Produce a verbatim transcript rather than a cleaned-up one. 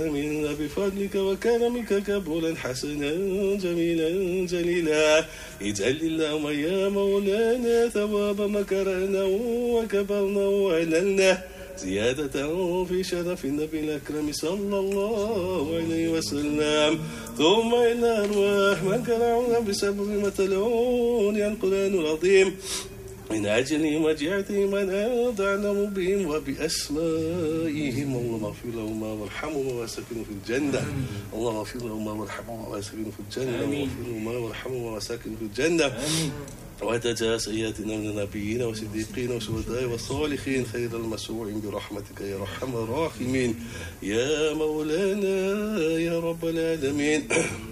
منا بفضلك وكرمك قبولا حسنا جميلا جليلا. اجعل اللهم يا مولانا ثواب ما قرأنا وكبرنا وعللنا زيادة في شرف النبي الأكرم صلى الله عليه وسلم. ثم إلى أرواح من قرأنا بسبب ما تلون عن القرآن العظيم من أجل مجيئتهم من أعلم بهم وبأسمائهم. اللهم اغفر لهم وارحمهم وسكنوا في الجنة. اللهم اغفر لهم وارحمهم وسكنوا في الجنة. اللهم اغفر لهم وارحمهم وسكنوا في الجنة. وتجاوز سيئاتنا من النبيين والصديقين والشهداء والصالحين خير المسؤولين برحمتك يا أرحم الراحمين يا مولانا يا رب العالمين.